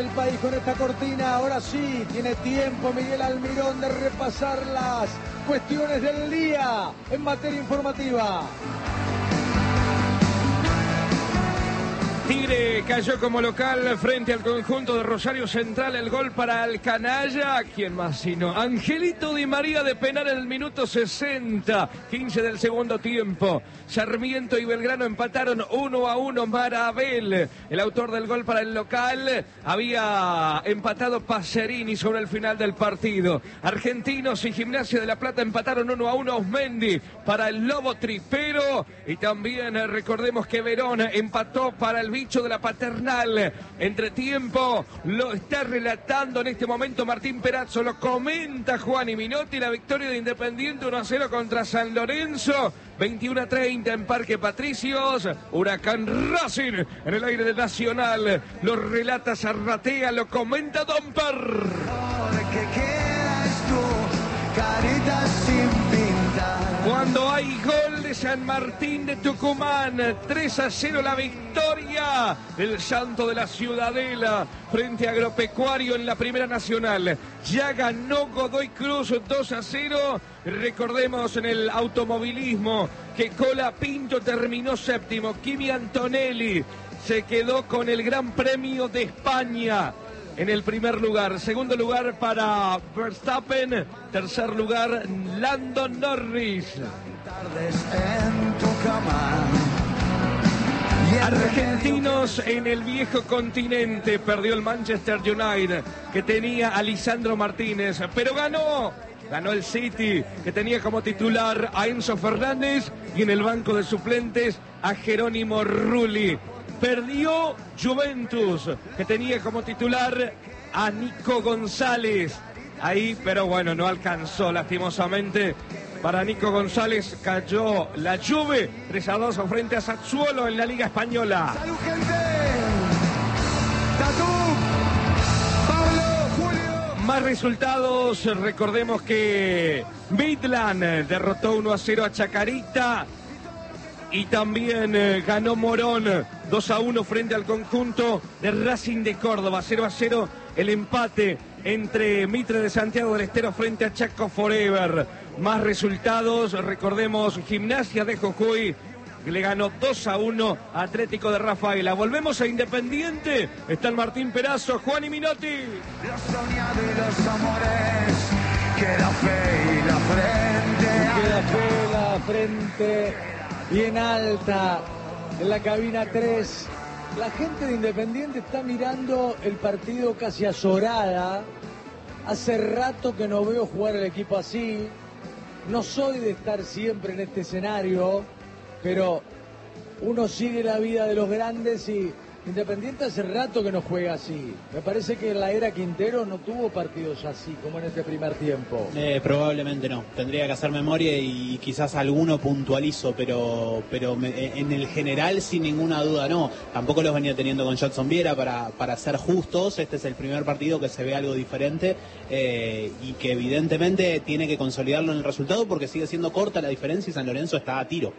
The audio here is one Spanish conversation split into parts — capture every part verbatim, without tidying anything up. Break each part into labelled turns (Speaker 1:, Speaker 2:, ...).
Speaker 1: del país con esta cortina. Ahora sí, tiene tiempo Miguel Almirón de repasar las cuestiones del día en materia informativa.
Speaker 2: Tigre cayó como local frente al conjunto de Rosario Central. El gol para el canalla. ¿Quién más sino Angelito Di María de penal en el minuto sesenta, quince del segundo tiempo. Sarmiento y Belgrano empataron uno a uno. Marabel, el autor del gol para el local, había empatado Pacerini sobre el final del partido. Argentinos y Gimnasia de La Plata empataron uno a uno. Osmendi para el Lobo Tripero. Y también eh, recordemos que Verón empató para el bicho de la Paternal. Entre tiempo lo está relatando en este momento Martín Perazzo, lo comenta Juan Minotti. La victoria de Independiente uno a cero contra San Lorenzo, veintiuno a treinta en Parque Patricios. Huracán Racing en el aire del Nacional, lo relata Zarratea, lo comenta Domper. Cuando hay gol de San Martín de Tucumán, tres a cero la victoria del Santo de la Ciudadela frente a Agropecuario en la Primera Nacional. Ya ganó Godoy Cruz dos a cero. Recordemos en el automovilismo que Cola Pinto terminó séptimo. Kimi Antonelli se quedó con el Gran Premio de España en el primer lugar. Segundo lugar para Verstappen. Tercer lugar Lando Norris. Argentinos en el viejo continente. Perdió el Manchester United, que tenía a Lisandro Martínez, pero ganó. Ganó el City, que tenía como titular a Enzo Fernández y en el banco de suplentes a Jerónimo Rulli. Perdió Juventus, que tenía como titular a Nico González. Ahí, pero bueno, no alcanzó lastimosamente. Para Nico González cayó la Juve tres a dos frente a Sassuolo en la Liga Española.
Speaker 1: ¡Salud, gente! ¡Tatú! ¡Pablo! ¡Julio!
Speaker 2: Más resultados, recordemos que Midland derrotó uno a cero a Chacarita. Y también eh, ganó Morón dos a uno frente al conjunto de Racing de Córdoba. cero a cero el empate entre Mitre de Santiago del Estero frente a Chaco Forever. Más resultados, recordemos, Gimnasia de Jujuy le ganó dos a uno a Atlético de Rafaela. Volvemos a Independiente. Están Martín Perazzo, Juan Minotti.
Speaker 3: La soña de los amores, queda fe y la frente.
Speaker 1: Queda fe la frente bien alta en la cabina tres. La gente de Independiente está mirando el partido casi azorada. Hace rato que no veo jugar el equipo así. No soy de estar siempre en este escenario, pero uno sigue la vida de los grandes y Independiente hace rato que no juega así. Me parece que en la era Quintero no tuvo partidos así como en este primer tiempo.
Speaker 4: Eh, probablemente no. Tendría que hacer memoria y quizás alguno puntualizo, pero pero me, en el general sin ninguna duda no. Tampoco los venía teniendo con Jackson Viera, para, para ser justos. Este es el primer partido que se ve algo diferente eh, y que evidentemente tiene que consolidarlo en el resultado porque sigue siendo corta la diferencia y San Lorenzo está a tiro.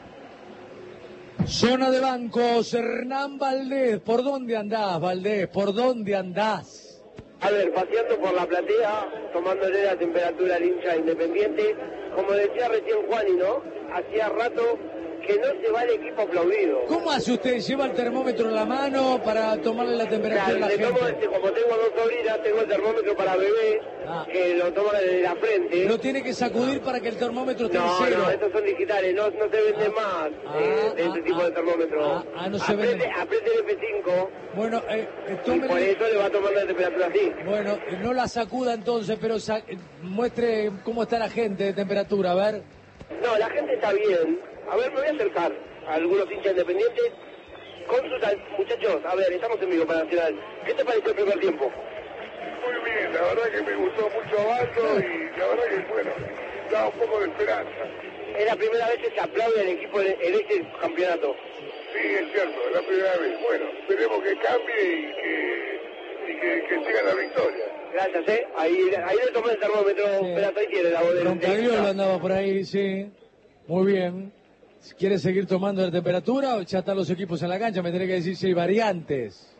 Speaker 1: Zona de bancos, Hernán Valdés. ¿Por dónde andás, Valdés? ¿Por dónde andás?
Speaker 5: A ver, paseando por la platea, tomándole la temperatura al hincha Independiente. Como decía recién Juani, ¿no? Hacía rato que no se va el equipo aplaudido.
Speaker 1: ¿Cómo hace usted? ¿Lleva el termómetro en la mano para tomarle la temperatura
Speaker 5: Claro,
Speaker 1: a la
Speaker 5: le
Speaker 1: gente?
Speaker 5: tomo este, como tengo dos sobrinas, tengo el termómetro para bebé,
Speaker 1: Ah.
Speaker 5: que lo toma desde la frente.
Speaker 1: Lo tiene que sacudir para que el termómetro esté en
Speaker 5: No,
Speaker 1: cero.
Speaker 5: no, estos son digitales, no, no se venden más
Speaker 1: Ah,
Speaker 5: eh, de
Speaker 1: ah,
Speaker 5: este tipo
Speaker 1: ah,
Speaker 5: de termómetro.
Speaker 1: ah, ah, no se
Speaker 5: Apriete,
Speaker 1: venden.
Speaker 5: apriete el F cinco
Speaker 1: Bueno, eh, eh,
Speaker 5: y por
Speaker 1: tómele-
Speaker 5: eso le va tomando la temperatura así.
Speaker 1: Bueno, eh, no la sacuda entonces, pero sa- eh, muestre cómo está la gente de temperatura, a ver.
Speaker 5: No, la gente está bien. A ver, me voy a acercar a algunos hinchas independientes. Consulta, muchachos, a ver, estamos en vivo para Nacional. ¿Qué te pareció el primer tiempo?
Speaker 6: Muy bien, la verdad que me gustó mucho Abaldo y la verdad que, bueno, da un poco de esperanza.
Speaker 5: Es la primera vez que se aplaude al equipo en en este campeonato.
Speaker 6: Sí, es cierto, es la primera vez. Bueno, esperemos que cambie y que, y que, que siga la victoria.
Speaker 5: Gracias, ¿eh? Ahí, ahí le tomé el termómetro, pero ahí tiene la voz del
Speaker 1: Roncagliolo andaba por ahí, sí. Muy bien. Si ¿Quiere seguir tomando la temperatura o ya están los equipos en la cancha? Me tiene que decir si hay variantes.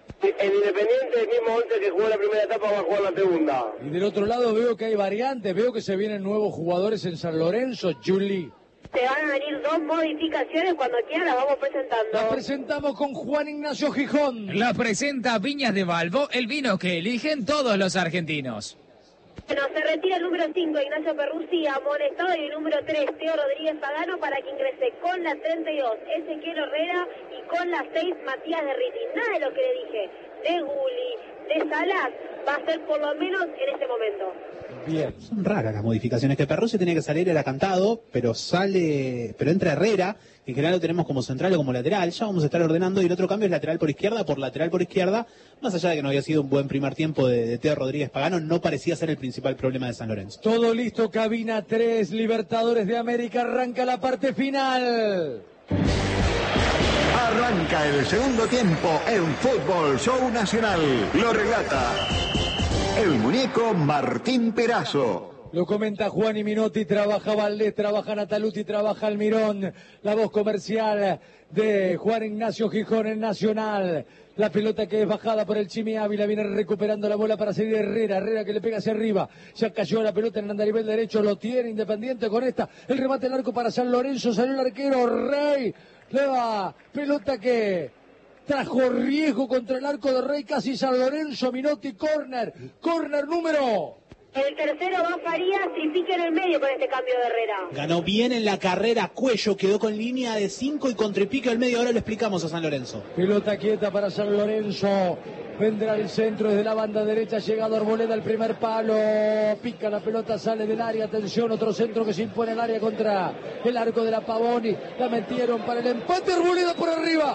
Speaker 5: El Independiente, el mismo once que jugó la primera etapa, va a jugar la segunda.
Speaker 1: Y del otro lado veo que hay variantes, veo que se vienen nuevos jugadores en San Lorenzo, Juli.
Speaker 7: Te van a venir dos modificaciones, cuando quieran las vamos presentando.
Speaker 1: La presentamos con Juan Ignacio Gijón.
Speaker 8: La presenta Viñas de Balbo, el vino que eligen todos los argentinos.
Speaker 7: Bueno, se retira el número cinco, Ignacio Perruzzi, amonestado, y el número tres, Teo Rodríguez Pagano, para que ingrese con la treinta y dos, Ezequiel Herrera, y con la seis, Matías de Riti. Nada de lo que le dije, de Guli, de Salas, va a ser por lo menos en este momento.
Speaker 1: Bien.
Speaker 4: Son raras las modificaciones, que Perruzzi tenía que salir, era cantado, pero sale, pero entra Herrera, que en general lo tenemos como central o como lateral, ya vamos a estar ordenando, y el otro cambio es lateral por izquierda, por lateral por izquierda, más allá de que no había sido un buen primer tiempo de, de Teo Rodríguez Pagano, no parecía ser el principal problema de San Lorenzo.
Speaker 1: Todo listo, cabina tres, Libertadores de América, arranca la parte final.
Speaker 9: Arranca el segundo tiempo en Fútbol Show Nacional. Lo relata el muñeco Martín Perazo.
Speaker 1: Lo comenta Juan y Minotti, trabaja Valdés, trabaja Nataluti, trabaja Almirón. La voz comercial de Juan Ignacio Gijón en Nacional. La pelota que es bajada por el Chimi Ávila, viene recuperando la bola para seguir Herrera. Herrera que le pega hacia arriba. Ya cayó la pelota en el andarivel derecho, lo tiene Independiente con esta. El remate al arco para San Lorenzo, salió el arquero Rey. Le va, pelota que trajo riesgo contra el arco de Rey, casi San Lorenzo, Minotti, córner, córner número.
Speaker 7: El tercero va Farías y pique en el medio con este cambio de Herrera.
Speaker 4: Ganó bien en la carrera Cuello, quedó con línea de cinco y contrapique al medio, ahora lo explicamos a San Lorenzo.
Speaker 1: Pelota quieta para San Lorenzo, vendrá el centro desde la banda derecha, llegado Arboleda al primer palo, pica la pelota, sale del área, atención, otro centro que se impone el área contra el arco de la Pavoni, la metieron para el empate, Arboleda por arriba.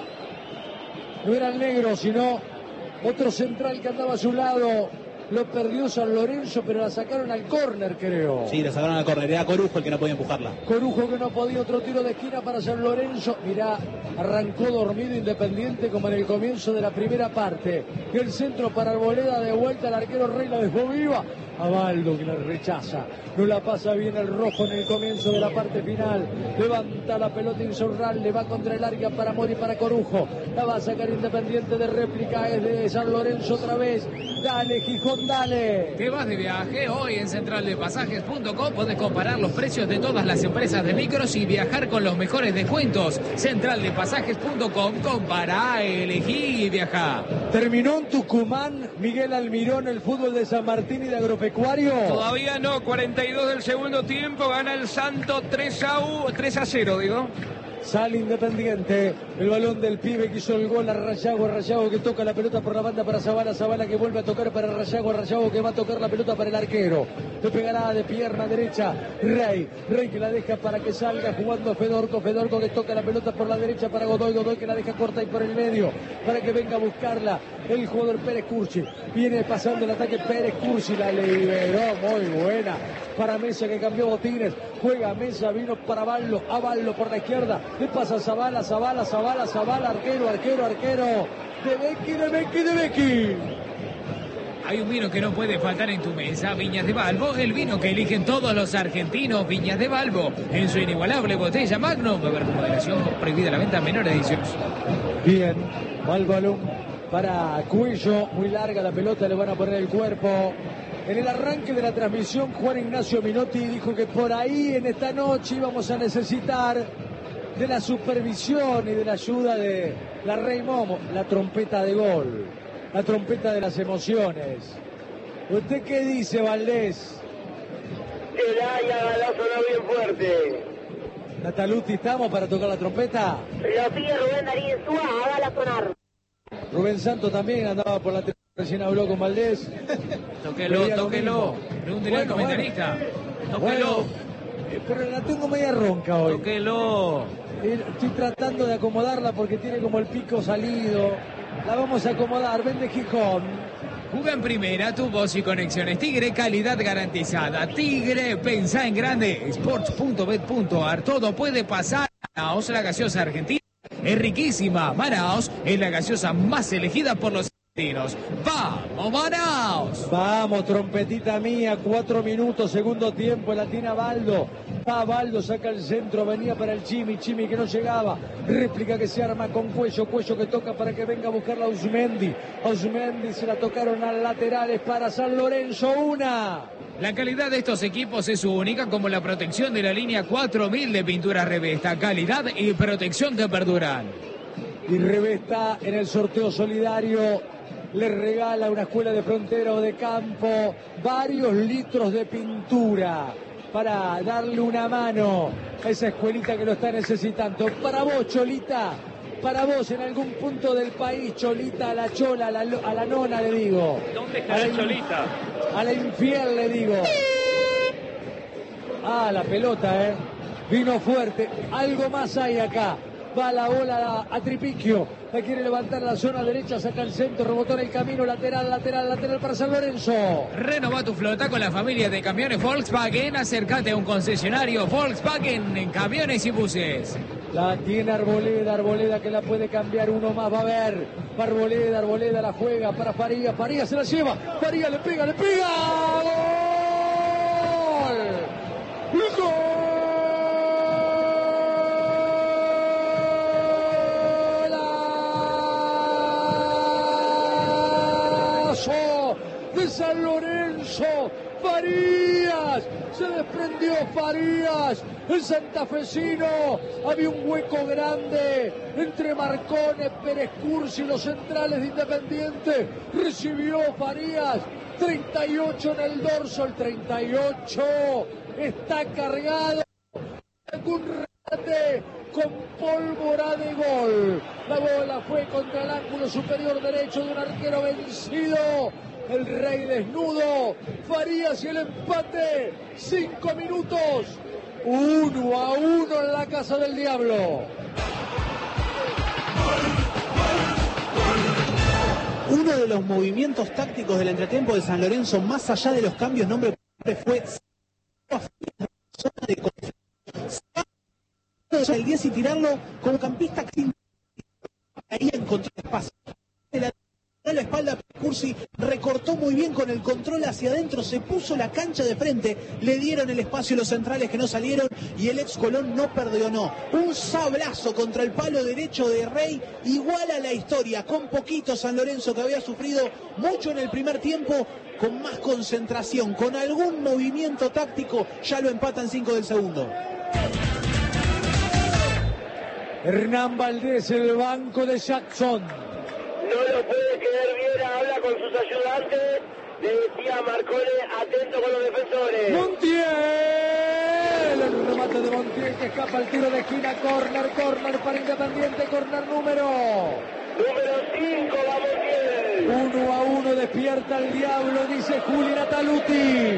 Speaker 1: No era el negro, sino otro central que andaba a su lado. Lo perdió San Lorenzo, pero la sacaron al córner, creo.
Speaker 4: Sí, la sacaron al córner, era Corujo el que no podía empujarla.
Speaker 1: Corujo que no podía, otro tiro de esquina para San Lorenzo. Mirá, arrancó dormido Independiente como en el comienzo de la primera parte. Y el centro para Arboleda, de vuelta al arquero Rey, la dejó viva. A Baldo que la rechaza. No la pasa bien el rojo en el comienzo de la parte final. Levanta la pelota Insaurralde, va contra el área para Mori, para Corujo. La va a sacar Independiente de réplica, es de San Lorenzo otra vez. Dale, Gijón, dale.
Speaker 8: ¿Te vas de viaje? Hoy en central de pasajes punto com podés comparar los precios de todas las empresas de micros y viajar con los mejores descuentos. central de pasajes punto com, compará, elegí y viajá.
Speaker 1: Terminó en Tucumán, Miguel Almirón, el fútbol de San Martín y de Agropecuario.
Speaker 2: Todavía no, cuarenta y dos del segundo tiempo, gana el Santo tres a cero, digo.
Speaker 1: Sale Independiente, el balón del pibe que hizo el gol a Rayago, Rayago que toca la pelota por la banda para Zabala, Zabala que vuelve a tocar para Rayago, Rayago que va a tocar la pelota para el arquero, le pegará de pierna derecha, Rey, Rey que la deja para que salga jugando Fedorco, Fedorco que toca la pelota por la derecha para Godoy, Godoy que la deja corta y por el medio, para que venga a buscarla el jugador Pérez Cursi, viene pasando el ataque Pérez Cursi, la liberó, muy buena, para Mesa que cambió botines, juega Mesa, vino para Ballo, a Ballo por la izquierda, le pasa Zabala, Zabala, Zabala, Zabala, arquero, arquero, arquero, de Becky, de Becky, de Becky.
Speaker 8: Hay un vino que no puede faltar en tu mesa, Viñas de Balbo, el vino que eligen todos los argentinos, Viñas de Balbo, en su inigualable botella Magnum, beber con moderación, prohibida la venta, menor de dieciocho.
Speaker 1: Bien, va el balón para Cuello, muy larga la pelota, le van a poner el cuerpo. En el arranque de la transmisión, Juan Ignacio Minotti dijo que por ahí en esta noche íbamos a necesitar de la supervisión y de la ayuda de la Rey Momo, la trompeta de gol, la trompeta de las emociones. ¿Usted qué dice, Valdés?
Speaker 5: El haya la sonó bien fuerte.
Speaker 1: Nataluti, ¿estamos para tocar la trompeta?
Speaker 7: Lo pide Rubén Darín Súa, hágala sonar.
Speaker 1: Rubén Santos también andaba por la tele, recién habló con Valdés.
Speaker 8: Tóquelo, tóquelo, pregúntele al comentarista. Tóquelo.
Speaker 1: Bueno, pero la tengo media ronca hoy.
Speaker 8: Tóquelo.
Speaker 1: Estoy tratando de acomodarla porque tiene como el pico salido. La vamos a acomodar. Vende Gijón.
Speaker 8: Juega en primera, tu voz y conexiones Tigre, calidad garantizada. Tigre, pensá en grande. Sports punto bet punto ar, todo puede pasar. Manaos, la gaseosa argentina, es riquísima. Manaos es la gaseosa más elegida por los argentinos. ¡Vamos, Manaos!
Speaker 1: Vamos, trompetita mía. Cuatro minutos, segundo tiempo. Latina Baldo. Va Baldo, saca el centro, venía para el Chimi, Chimi que no llegaba, réplica que se arma con Cuello, Cuello que toca para que venga a buscarla a Uzmendi, Uzmendi se la tocaron al laterales para San Lorenzo, una.
Speaker 8: La calidad de estos equipos es única, como la protección de la línea cuatro mil de pintura Revesta, calidad y protección que perduran.
Speaker 1: Y Revesta en el sorteo solidario le regala a una escuela de frontera o de campo varios litros de pintura para darle una mano a esa escuelita que lo está necesitando. Para vos, Cholita, para vos en algún punto del país, Cholita, a la Chola, a la, a la nona le digo.
Speaker 2: ¿Dónde está la Cholita?
Speaker 1: A la infiel le digo. Ah, la pelota, eh. Vino fuerte. Algo más hay acá. Va la bola a, a Tripiquio. La quiere levantar la zona derecha, saca el centro, rebotó en el camino, lateral, lateral, lateral para San Lorenzo.
Speaker 8: Renova tu flota con la familia de camiones Volkswagen. Acércate a un concesionario Volkswagen en camiones y buses.
Speaker 1: La tiene Arboleda, Arboleda que la puede cambiar, uno más va a ver. Arboleda, Arboleda la juega para Farías, Farías se la lleva, Farías le pega, le pega. ¡Gol! ¡Gol! De San Lorenzo, Farías, se desprendió Farías, el santafesino, había un hueco grande entre Marcone, Pérez Cursi y los centrales de Independiente, recibió Farías, treinta y ocho en el dorso, el treinta y ocho está cargado, un remate con pólvora de gol, la bola fue contra el ángulo superior derecho de un arquero vencido. El Rey desnudo, Farías y el empate, cinco minutos, uno a uno en la casa del Diablo.
Speaker 4: Uno de los movimientos tácticos del entretiempo de San Lorenzo, más allá de los cambios, nombre fue zona de confianza el diez y tirarlo como campista ahí encontró espacio. La espalda, Cursi recortó muy bien con el control hacia adentro, se puso la cancha de frente, le dieron el espacio los centrales que no salieron y el ex Colón no perdonó. Un sablazo contra el palo derecho de Rey, igual a la historia, con poquito San Lorenzo que había sufrido mucho en el primer tiempo, con más concentración, con algún movimiento táctico, ya lo empatan cinco del segundo.
Speaker 1: Hernán Valdés, el banco de Jackson.
Speaker 5: No lo puede creer bien, habla con sus ayudantes, le decía a Marcone, atento con los defensores.
Speaker 1: Montiel, el remate de Montiel que escapa al tiro de esquina, corner, corner para Independiente, corner número.
Speaker 5: Número cinco, va Montiel.
Speaker 1: Uno a uno despierta el Diablo, dice Juli Nataluti.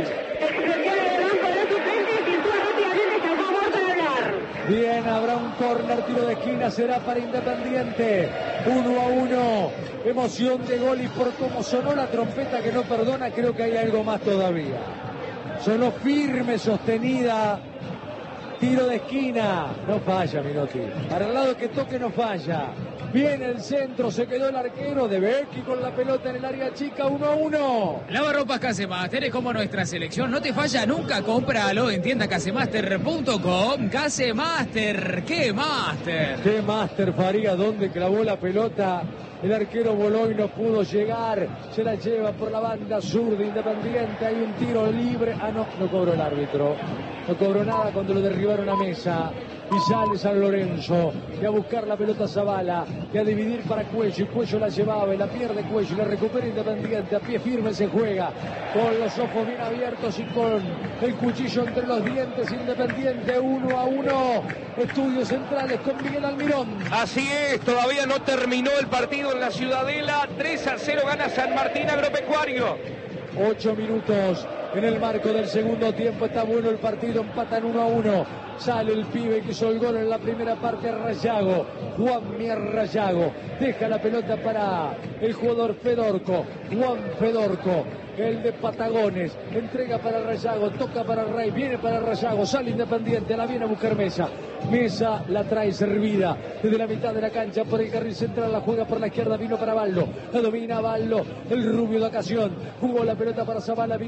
Speaker 1: Bien, habrá un córner, tiro de esquina, será para Independiente. Uno a uno. Emoción de gol y por cómo sonó la trompeta que no perdona, creo que hay algo más todavía. Sonó firme, sostenida. Tiro de esquina. No falla, Minotti. Para el lado que toque no falla. Viene el centro, se quedó el arquero de Becky con la pelota en el área chica, uno a uno.
Speaker 8: Lavarropas Casemaster es como nuestra selección, no te falla nunca, cómpralo en tienda casemaster punto com. Casemaster, ¿qué Master?
Speaker 1: ¿Qué Master Faría? ¿Dónde clavó la pelota? El arquero voló y no pudo llegar. Se la lleva por la banda sur de Independiente. Hay un tiro libre. Ah, no, no cobró el árbitro. No cobró nada cuando lo derribaron a mesa. Y sale San Lorenzo. Y a buscar la pelota Zavala. Y a dividir para Cuello. Y Cuello la llevaba y la pierde Cuello. Y la recupera Independiente. A pie firme se juega. Con los ojos bien abiertos y con el cuchillo entre los dientes. Independiente uno a uno. Estudios Centrales con Miguel Almirón.
Speaker 2: Así es, todavía no terminó el partido en la Ciudadela. tres a cero gana San Martín Agropecuario.
Speaker 1: Ocho minutos en el marco del segundo tiempo. Está bueno el partido, empatan uno a uno. Sale el pibe que hizo el gol en la primera parte, Rayago. Juan Mier Rayago. Deja la pelota para el jugador Fedorco. Juan Fedorco, el de Patagones. Entrega para Rayago, toca para Rey, viene para Rayago, sale Independiente, la viene a buscar Mesa. Mesa la trae servida desde la mitad de la cancha por el carril central, la juega por la izquierda, vino para Baldo. La domina Baldo, el rubio de ocasión. Jugó la pelota para Zavala, vino para Mesa.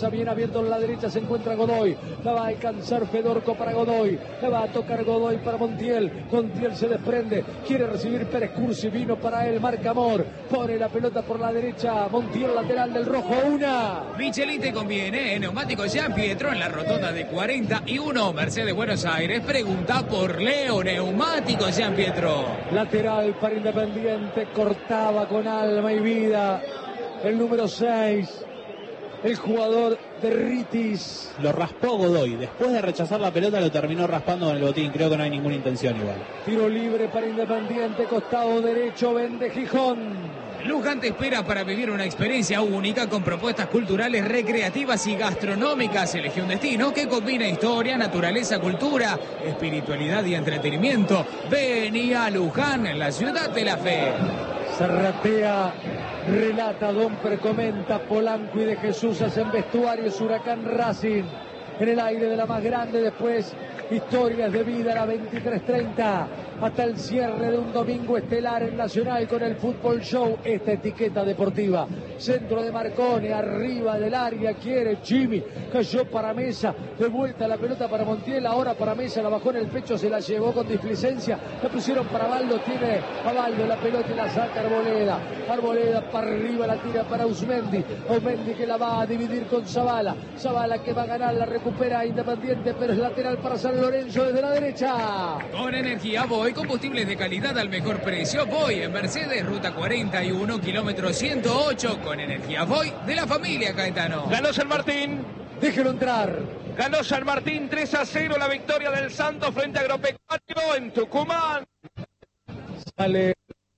Speaker 1: pasa bien abierto en la derecha, se encuentra Godoy, la va a alcanzar Fedorco para Godoy, la va a tocar Godoy para Montiel, Montiel se desprende, quiere recibir Pérez Cursi, vino para él, marca Amor, pone la pelota por la derecha, Montiel lateral del rojo, una.
Speaker 8: Michelin te conviene, neumático Gian Pietro en la rotonda de cuarenta y uno, Mercedes Buenos Aires, pregunta por Leo, neumático Gian Pietro.
Speaker 1: Lateral para Independiente, cortaba con alma y vida el número seis, el jugador de Ritis.
Speaker 4: Lo raspó Godoy, después de rechazar la pelota lo terminó raspando con el botín, creo que no hay ninguna intención igual.
Speaker 1: Tiro libre para Independiente, costado derecho, vende Gijón.
Speaker 8: Luján te espera para vivir una experiencia única con propuestas culturales, recreativas y gastronómicas. Elige un destino que combina historia, naturaleza, cultura, espiritualidad y entretenimiento. Vení a Luján, en la ciudad de la fe.
Speaker 1: Zarratea, relata, Domper comenta, Polanco y de Jesús hacen vestuarios, Huracán Racing en el aire de la más grande, después historias de vida a la veintitrés treinta hasta el cierre de un domingo estelar en Nacional con el Fútbol Show, esta etiqueta deportiva. Centro de Marcone, arriba del área, quiere Jimmy, cayó para Mesa, de vuelta la pelota para Montiel, ahora para Mesa, la bajó en el pecho, se la llevó con displicencia, la pusieron para Baldo, tiene a Baldo la pelota y la saca Arboleda, Arboleda para arriba, la tira para Usmendi, Usmendi que la va a dividir con Zavala, Zavala que va a ganar, la recupera Independiente, pero es lateral para San Lorenzo desde la derecha.
Speaker 8: Con energía Voy, combustibles de calidad al mejor precio. Voy en Mercedes, ruta cuarenta y uno, kilómetro ciento ocho. Con energía Voy de la familia Caetano.
Speaker 2: Ganó San Martín.
Speaker 1: Déjelo entrar.
Speaker 2: Ganó San Martín tres a cero la victoria del Santos frente a Agropecuario en Tucumán.
Speaker 1: Sale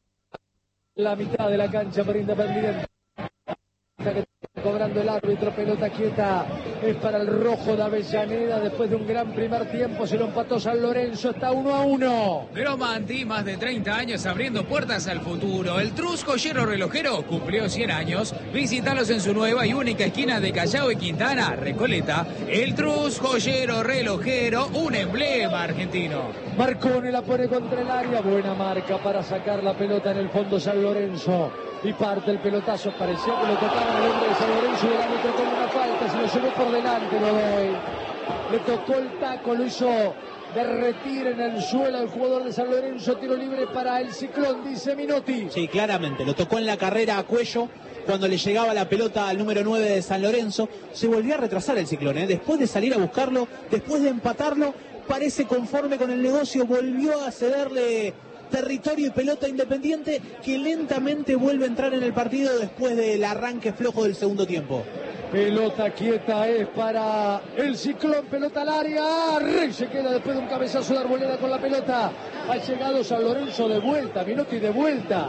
Speaker 1: la mitad de la cancha para Independiente. Cobrando el árbitro, pelota quieta, es para el rojo de Avellaneda, después de un gran primer tiempo, se lo empató San Lorenzo, está uno a uno.
Speaker 8: Gromanti, más de treinta años abriendo puertas al futuro. El Trus Joyero Relojero cumplió cien años, visítalos en su nueva y única esquina de Callao y Quintana, Recoleta. El Trus Joyero Relojero, un emblema argentino.
Speaker 1: Marcone la pone contra el área, buena marca para sacar la pelota en el fondo San Lorenzo. Y parte el pelotazo, parecía que lo tocaba el hombre de San Lorenzo y el árbitro con una falta, se lo llevó por delante Godoy. Le tocó el taco, lo hizo derretir en el suelo al jugador de San Lorenzo, tiro libre para el Ciclón, dice Minotti.
Speaker 4: Sí, claramente, lo tocó en la carrera a cuello cuando le llegaba la pelota al número nueve de San Lorenzo. Se volvió a retrasar el Ciclón, ¿eh? Después de salir a buscarlo, después de empatarlo, parece conforme con el negocio, volvió a cederle territorio y pelota Independiente, que lentamente vuelve a entrar en el partido después del arranque flojo del segundo tiempo.
Speaker 1: Pelota quieta es para el Ciclón, pelota al área, Rey se queda después de un cabezazo de Arboleda con la pelota. Ha llegado San Lorenzo de vuelta, Minotti de vuelta.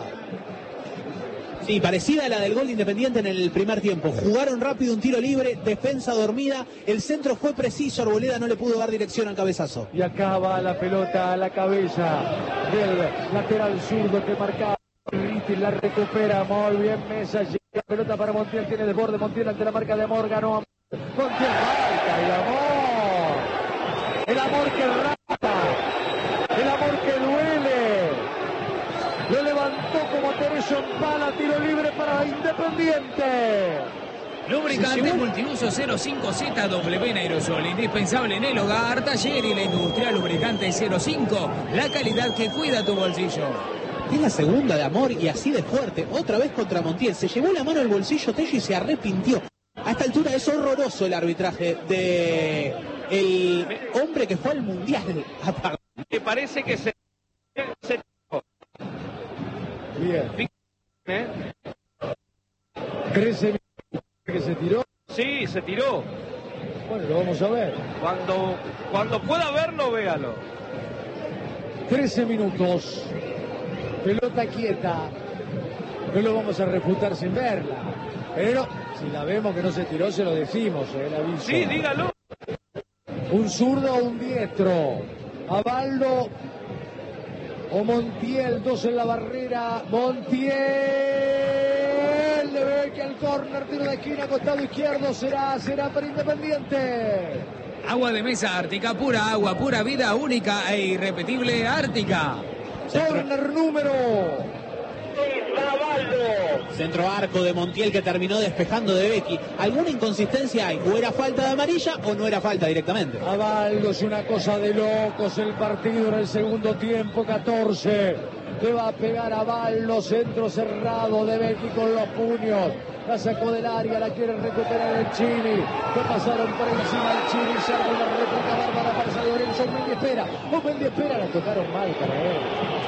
Speaker 4: Sí, parecida a la del gol de Independiente en el primer tiempo. Jugaron rápido, un tiro libre, defensa dormida, el centro fue preciso, Arboleda no le pudo dar dirección al cabezazo.
Speaker 1: Y acá va la pelota a la cabeza del lateral zurdo que marcaba Ritis, la recupera muy bien Mesa, llega la pelota para Montiel, tiene desborde Montiel ante la marca de Amor, ganó Montiel, marca el Amor, el Amor que rata, el Amor que duele. Lo levantó como Tereso en pala, tiro libre para Independiente.
Speaker 8: Lubricante multiuso cero cinco Z W en aerosol, indispensable en el hogar, taller y la industria. Lubricante cero cinco, la calidad que cuida tu bolsillo.
Speaker 4: Es la segunda de Amor y así de fuerte, otra vez contra Montiel. Se llevó la mano al bolsillo Tello y se arrepintió. A esta altura es horroroso el arbitraje de el hombre que fue al Mundial.
Speaker 2: Me parece que se... se...
Speaker 1: Bien.
Speaker 2: ¿Eh?
Speaker 1: trece minutos que se tiró.
Speaker 2: Sí, se tiró.
Speaker 1: Bueno, lo vamos a ver.
Speaker 2: Cuando, cuando pueda verlo, véalo.
Speaker 1: trece minutos. Pelota quieta. No lo vamos a refutar sin verla. Pero si la vemos que no se tiró, se lo decimos, ¿eh? El aviso.
Speaker 2: Sí, dígalo.
Speaker 1: Un zurdo o un diestro. Abaldo o Montiel, dos en la barrera. Montiel le ve que al córner, tiro de esquina, costado izquierdo, será, será para Independiente.
Speaker 8: Agua de mesa Ártica, pura agua, pura vida, única e irrepetible Ártica.
Speaker 1: Córner número
Speaker 5: seis para Baldo,
Speaker 4: Centro arco de Montiel que terminó despejando de Becchi. ¿Alguna inconsistencia hay? ¿O era falta de amarilla o no era falta directamente?
Speaker 1: Avaldo, es una cosa de locos el partido en el segundo tiempo, catorce. Le va a pegar a Baldo, centro cerrado de Becchi con los puños. La sacó del área, la quiere recuperar el Chini. Le pasaron por encima al Chini, se arma una réplica bárbara para San Lorenzo. Mendy espera, Mendy espera, la tocaron mal para él.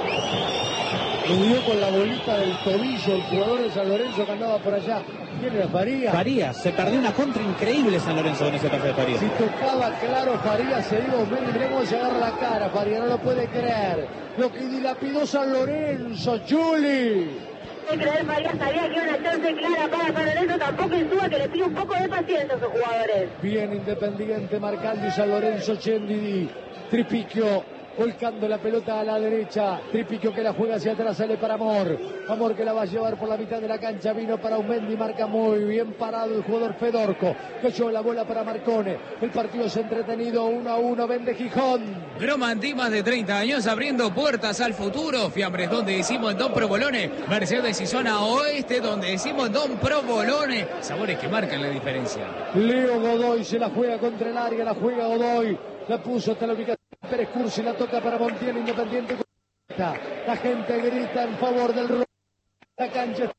Speaker 1: Lo dio con la bolita del tobillo el jugador de San Lorenzo que andaba por allá. ¿Quién era? Farías.
Speaker 4: Farías, se perdió una contra increíble San Lorenzo con ese pase de Farías.
Speaker 1: Si tocaba claro Farías, se iba Mendy, mirá cómo se agarra la cara. Farías no lo puede creer. Lo que dilapidó San Lorenzo, Juli.
Speaker 7: De creer, Farías sabía que era una chance clara para San Lorenzo, tampoco Insúa, que le pide un poco de paciencia a sus jugadores.
Speaker 1: Bien Independiente marcando y San Lorenzo, Chendi, Tripicchio volcando la pelota a la derecha, Tripicchio que la juega hacia atrás, sale para Amor, Amor que la va a llevar por la mitad de la cancha, vino para Aumendi, marca muy bien parado el jugador Fedorco, que echó la bola para Marcone, el partido es entretenido, uno a uno, vende Gijón.
Speaker 8: Gromanti, más de treinta años abriendo puertas al futuro, Fiambres donde decimos en Don Provolone, Mercedes y zona oeste donde decimos Don Provolone, sabores que marcan la diferencia.
Speaker 1: Leo Godoy se la juega contra el área, la juega Godoy, la puso hasta la ubicación. Pérez Cursi la toca para Montiel, Independiente. La gente grita en favor del rojo. La cancha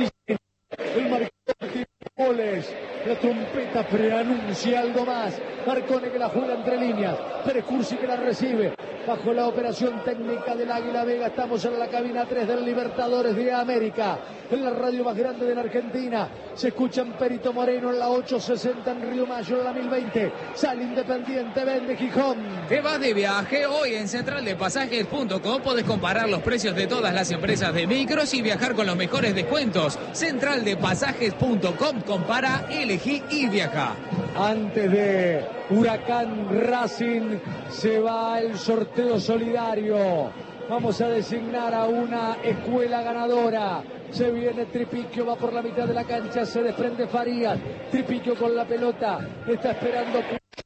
Speaker 1: el marcador tiene goles. La trompeta preanuncia algo más. Marcone que la juega entre líneas. Pérez Cursi que la recibe. Bajo la operación técnica del Águila Vega. Estamos en la cabina tres del Libertadores de América. En la radio más grande de la Argentina. Se escucha en Perito Moreno en la ochocientos sesenta en Río Mayo en la mil veinte. Sale Independiente, vende Gijón.
Speaker 8: Te vas de viaje hoy en central de pasajes punto com. Podés comparar los precios de todas las empresas de micros y viajar con los mejores descuentos. central de pasajes punto com. Compara, elegí y viaja.
Speaker 1: Antes de Huracán Racing se va el sorteo solidario. Vamos a designar a una escuela ganadora. Se viene Tripicchio, va por la mitad de la cancha, se desprende Farías. Tripicchio con la pelota, está esperando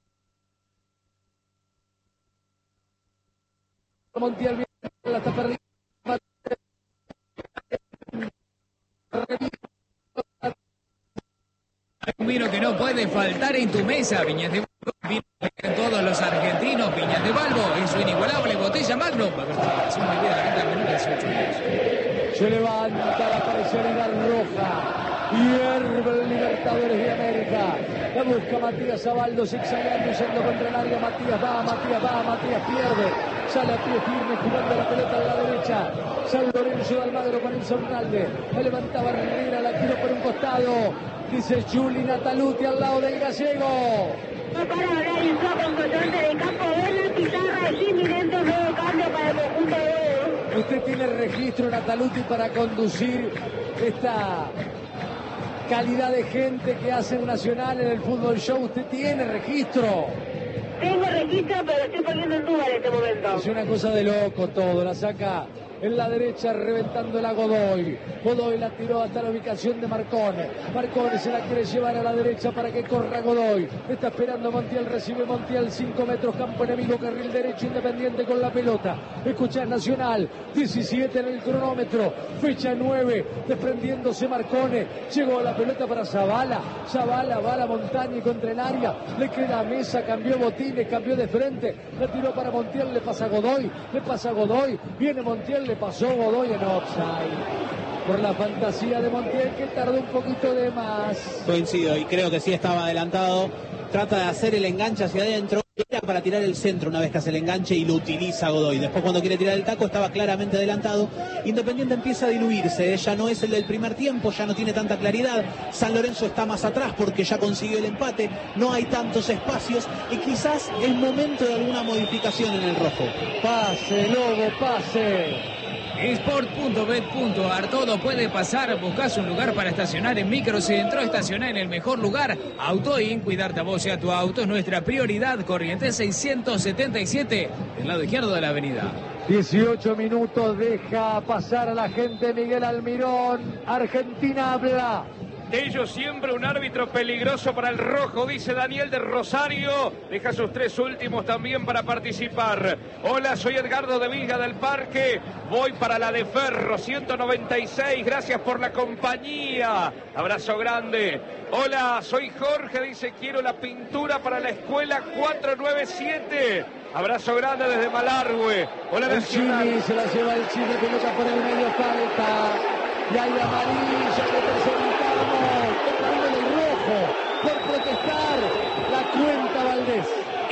Speaker 1: Montiel, la está perdiendo.
Speaker 8: Un vino que no puede faltar en tu mesa, Viñas de Balbo, vino en todos los argentinos, Viñas de Balbo, en su inigualable botella Magnum.
Speaker 1: Se levanta la parcialidad roja, hierve el Libertadores de América, la busca Matías Abaldo, zigzagueando, yendo contra el área, Matías va, Matías va, Matías pierde, sale a pie firme, jugando la pelota a la derecha, San Lorenzo de Almagro con el Sonalde, la levantaba Herrera, la tiró por un costado, dice Juli Nataluti al lado del gallego.
Speaker 7: No para hablar Insúa con controlante de campo, de la pizarra, es inminente un nuevo cambio para el conjunto de
Speaker 1: Usted tiene registro, Nataluti, para conducir esta calidad de gente que hace el Nacional en el Fútbol Show. Usted tiene registro.
Speaker 7: Tengo registro, pero estoy poniendo en duda en este momento.
Speaker 1: Es una cosa de loco todo. La saca en la derecha, reventando la Godoy. Godoy la tiró hasta la ubicación de Marcone. Marcone se la quiere llevar a la derecha para que corra Godoy. Está esperando Montiel, recibe Montiel, cinco metros, campo enemigo, carril derecho, Independiente con la pelota. Escucha Nacional, diecisiete en el cronómetro, fecha nueve, desprendiéndose Marcone. Llegó la pelota para Zavala. Zavala va a la montaña y contra el área. Le queda a Mesa, cambió botines, cambió de frente. La tiró para Montiel, le pasa a Godoy, le pasa a Godoy. Viene Montiel, le pasó Godoy en offside. Por la fantasía de Montiel, que tardó un poquito de más.
Speaker 4: Coincido y creo que sí estaba adelantado. Trata de hacer el enganche hacia adentro. Era para tirar el centro una vez que hace el enganche y lo utiliza Godoy. Después cuando quiere tirar el taco estaba claramente adelantado. Independiente empieza a diluirse. Ya no es el del primer tiempo, ya no tiene tanta claridad. San Lorenzo está más atrás porque ya consiguió el empate. No hay tantos espacios y quizás es momento de alguna modificación en el rojo.
Speaker 1: Pase, Lobo, pase.
Speaker 8: Sport punto bet punto ar, todo puede pasar. Buscas un lugar para estacionar en Microcentro, estacionar en el mejor lugar. Autoin, cuidarte a vos y a tu auto es nuestra prioridad. Corrientes seiscientos setenta y siete, del lado izquierdo de la avenida.
Speaker 1: dieciocho minutos, deja pasar a la gente Miguel Almirón. Argentina habla.
Speaker 2: Tello siempre un árbitro peligroso para el rojo, dice Daniel de Rosario. Deja sus tres últimos también para participar. Hola, soy Edgardo de Viga del Parque. Voy para la de Ferro, ciento noventa y seis. Gracias por la compañía. Abrazo grande. Hola, soy Jorge, dice, quiero la pintura para la escuela cuatrocientos noventa y siete. Abrazo grande desde Malargüe. Hola,
Speaker 1: el
Speaker 2: Nacional.
Speaker 1: Chimi se la lleva el Chimi, pelota por el medio, falta. Y hay amarilla que presentamos. Otra del rojo por protestar. La cuenta Valdés.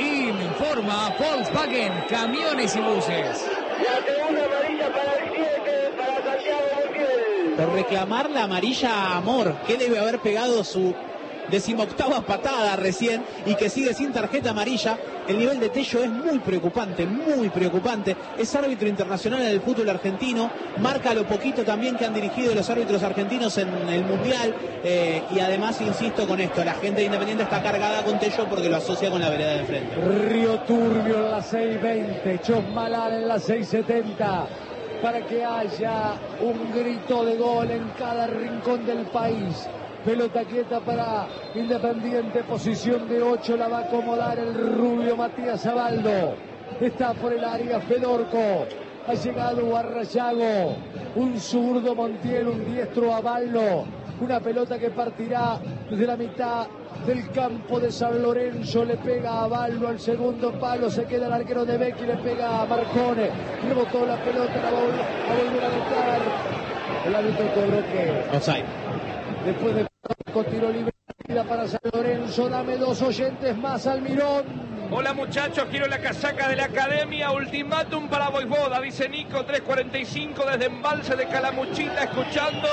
Speaker 8: Informa Volkswagen, camiones y buses.
Speaker 5: La segunda amarilla para el siete, para Santiago Montiel.
Speaker 4: Por reclamar la amarilla a Amor, que debe haber pegado su decimoctava patada recién y que sigue sin tarjeta amarilla. El nivel de Tello es muy preocupante, muy preocupante. Es árbitro internacional en el fútbol argentino, marca lo poquito también que han dirigido los árbitros argentinos en el Mundial, eh, y además insisto con esto, la gente de Independiente está cargada con Tello porque lo asocia con la vereda de frente.
Speaker 1: Río Turbio en la seis veinte, Chosmalal en la seis setenta, para que haya un grito de gol en cada rincón del país. Pelota quieta para Independiente, posición de ocho, la va a acomodar el rubio Matías Abaldo. Está por el área Fedorco, ha llegado Arrayago, un zurdo Montiel, un diestro Abaldo. Una pelota que partirá desde la mitad del campo de San Lorenzo, le pega a Abaldo al segundo palo, se queda el arquero de Becchi, le pega a Marcone, rebotó la pelota, la va a volver a meter. El árbitro cobró que...
Speaker 4: Offside.
Speaker 1: Después de con tiro libre para San Lorenzo, dame dos oyentes más, Almirón.
Speaker 2: Hola muchachos, quiero la casaca de la academia, ultimátum para Voivoda, dice Nico, tres cuarenta y cinco desde Embalse de Calamuchita, escuchando.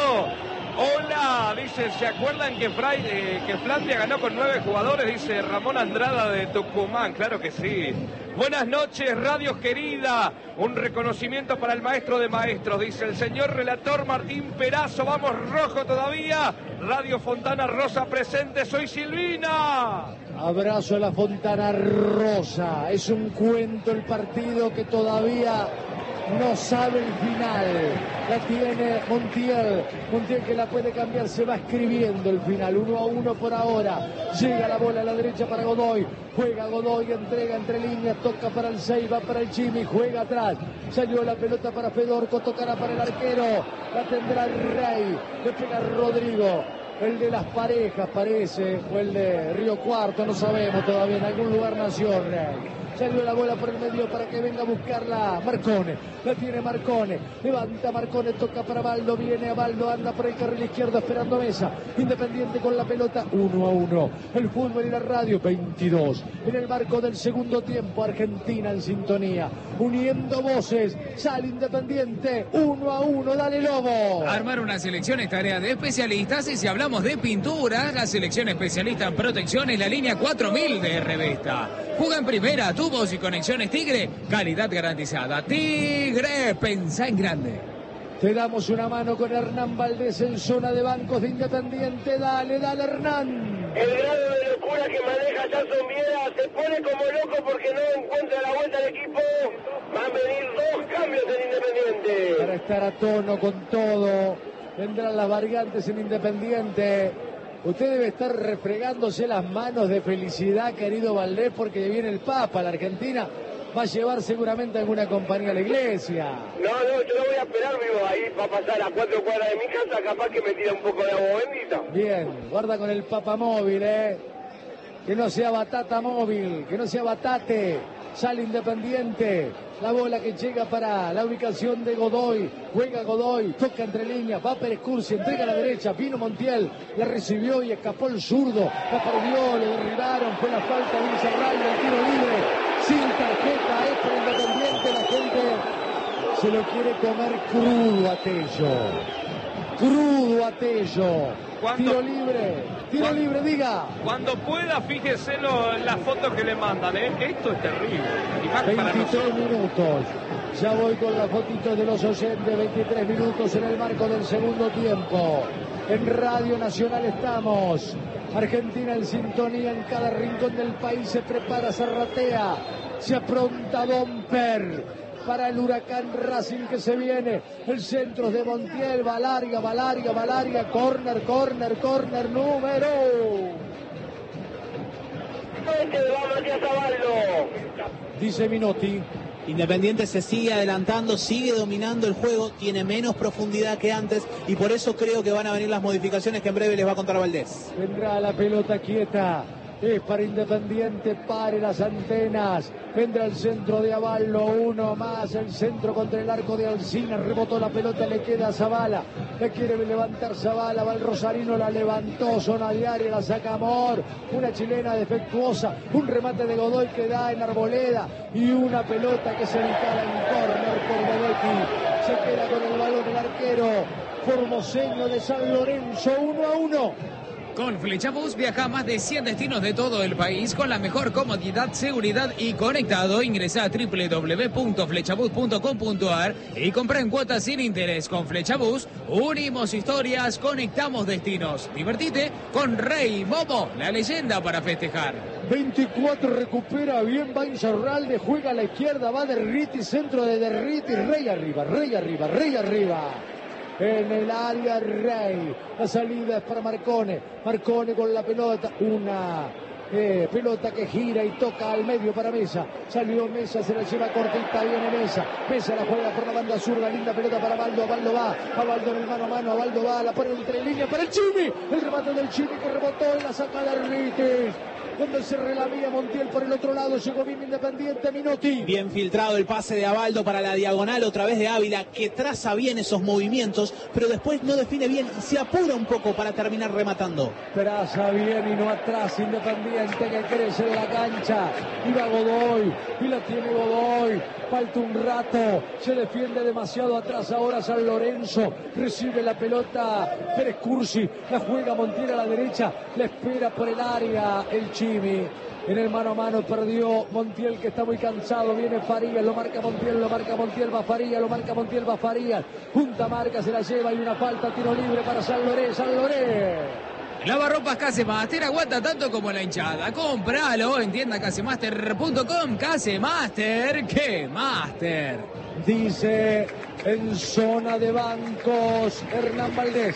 Speaker 2: Hola, dice, ¿se acuerdan que, Fray, eh, que Flandia ganó con nueve jugadores? Dice Ramón Andrada de Tucumán, claro que sí. Buenas noches, radios querida. Un reconocimiento para el maestro de maestros, dice el señor relator Martín Perazo. Vamos rojo todavía. Radio Fontana Rosa presente, soy Silvina.
Speaker 1: Abrazo a la Fontana Rosa. Es un cuento el partido que todavía no sabe el final. La tiene Montiel. Montiel que la puede cambiar, se va escribiendo el final. Uno a uno por ahora. Llega la bola a la derecha para Godoy. Juega Godoy, entrega entre líneas, toca para el seis, va para el Chimi, juega atrás. Salió la pelota para Fedorco, tocará para el arquero. La tendrá el Rey. Le pega Rodrigo. El de las parejas parece, o el de Río Cuarto, no sabemos todavía, en algún lugar nació Rey. Salió la bola por el medio para que venga a buscarla Marcone. La tiene Marcone. Levanta Marcone, toca para Baldo. Viene a Baldo, anda por el carril izquierdo esperando Mesa. Independiente con la pelota, uno a uno. El fútbol y la radio, veintidós. En el marco del segundo tiempo, Argentina en sintonía. Uniendo voces, sale Independiente, uno a uno. Dale Lobo.
Speaker 8: Armar una selección es tarea de especialistas y si hablamos de pintura, la selección especialista en protección es la línea cuatro mil de Revesta. Juega en primera, tubos y conexiones Tigre, calidad garantizada. Tigre, pensá en grande.
Speaker 1: Te damos una mano con Hernán Valdés en zona de bancos de Independiente. Dale, dale Hernán.
Speaker 5: El grado de locura que maneja Jason Viera se pone como loco porque no encuentra la vuelta al equipo. Van a venir dos cambios en Independiente.
Speaker 1: Para estar a tono con todo, vendrán las variantes en Independiente. Usted debe estar refregándose las manos de felicidad, querido Valdés, porque viene el Papa, la Argentina va a llevar seguramente alguna compañía a la iglesia.
Speaker 5: No, no, yo no voy a esperar, vivo, ahí va a pasar a cuatro cuadras de mi casa, capaz que me tira un poco de agua bendita.
Speaker 1: Bien, guarda con el Papa móvil, eh. Que no sea batata móvil, que no sea batate. Sale Independiente, la bola que llega para la ubicación de Godoy, juega Godoy, toca entre líneas, va Pérez Cursi, entrega a la derecha, vino Montiel, la recibió y escapó el zurdo, la perdió, le derribaron, fue la falta de Villarreal, el tiro libre, sin tarjeta, es para Independiente, la gente se lo quiere comer crudo a Tello, crudo a Tello.
Speaker 2: ¿Cuándo?
Speaker 1: Tiro libre, tiro
Speaker 2: ¿Cuándo?
Speaker 1: libre, diga.
Speaker 2: Cuando pueda, fíjese lo, las fotos que le mandan, ¿eh? Esto es terrible. Y más para
Speaker 1: veintitrés
Speaker 2: nosotros.
Speaker 1: minutos. Ya voy con la fotito de los oyentes. veintitrés minutos en el marco del segundo tiempo. En Radio Nacional estamos. Argentina en sintonía en cada rincón del país. Se prepara, se ratea. Se apronta Domper. para el Huracán Racing que se viene. El centro es de Montiel, va larga, va larga, va larga, corner, corner, corner, número.
Speaker 5: Este va Matías Zaballo.
Speaker 1: Dice Minotti.
Speaker 4: Independiente se sigue adelantando, sigue dominando el juego, tiene menos profundidad que antes y por eso creo que van a venir las modificaciones que en breve les va a contar Valdés.
Speaker 1: Vendrá la pelota quieta. Es para Independiente, pare las antenas. Vendrá el centro de Avallo, uno más. El centro contra el arco de Alcina. Rebotó la pelota, le queda a Zavala. Le quiere levantar Zavala, va el rosarino, la levantó. Zona diaria, la saca Amor. Una chilena defectuosa. Un remate de Godoy que da en Arboleda. Y una pelota que se instala en córner por Bebetti. Se queda con el balón el arquero formoseño de San Lorenzo, uno a uno.
Speaker 8: Con Flechabús viaja a más de cien destinos de todo el país con la mejor comodidad, seguridad y conectado. Ingresa a doble u doble u doble u punto flechabús punto com punto a r y compra en cuotas sin interés. Con Flechabús unimos historias, conectamos destinos. Divertite con Rey Momo, la leyenda para festejar.
Speaker 1: veinticuatro recupera bien, va Insaurralde, juega a la izquierda, va Derriti, centro de Derriti, Rey arriba, Rey arriba, Rey arriba. En el área Rey, la salida es para Marcone, Marcone con la pelota, una eh, pelota que gira y toca al medio para Mesa, salió Mesa, se la lleva cortita, viene Mesa, Mesa la juega por la banda zurda, linda pelota para Baldo, Baldo va, a Baldo en el mano a mano, a Baldo va, la pone entre línea para el Chimi, el remate del Chimi que rebotó y la saca de Ritis. Cuando se relavía Montiel por el otro lado, llegó bien Independiente, Minotti.
Speaker 4: Bien filtrado el pase de Avaldo para la diagonal otra vez de Ávila, que traza bien esos movimientos, pero después no define bien y se apura un poco para terminar rematando.
Speaker 1: Traza bien y no atrás, Independiente que crece en la cancha. Y va Godoy, y la tiene Godoy. Falta un rato, se defiende demasiado atrás ahora San Lorenzo. Recibe la pelota Pérez Cursi, la juega Montiel a la derecha, la espera por el área el Chimi. En el mano a mano perdió Montiel que está muy cansado, viene Farías, lo marca Montiel, lo marca Montiel, va Farías, lo marca Montiel, va Farías, junta marca, se la lleva y una falta, tiro libre para San Lorenzo, San Lorenzo.
Speaker 8: Lavarropas Casemaster aguanta tanto como la hinchada. Cómpralo en tienda casemaster punto com. Casemaster, ¿qué Master?
Speaker 1: Dice en zona de bancos Hernán Valdés.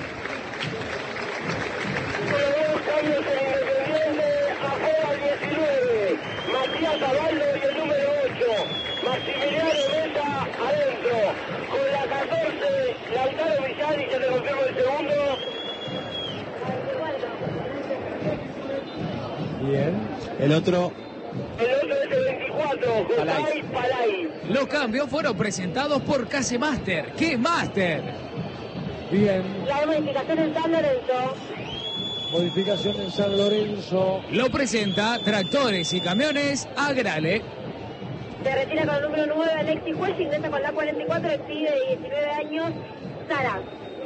Speaker 5: Matías Zaballo y el número ocho, Maximiliano Mesa adentro, con la catorce, Lautaro Villani, que te confirmo el segundo.
Speaker 1: Bien.
Speaker 4: El otro.
Speaker 5: El otro es el veinticuatro, José Palay.
Speaker 8: Los cambios fueron presentados por Casemaster. ¿Qué Master?
Speaker 1: Bien.
Speaker 7: La modificación en San Lorenzo.
Speaker 1: Modificación en San Lorenzo.
Speaker 8: Lo presenta Tractores y Camiones Agrale.
Speaker 7: Se retira con el número nueve Alexi Juez, ingresa con la cuarenta y cuatro, expide de diecinueve años, Salas.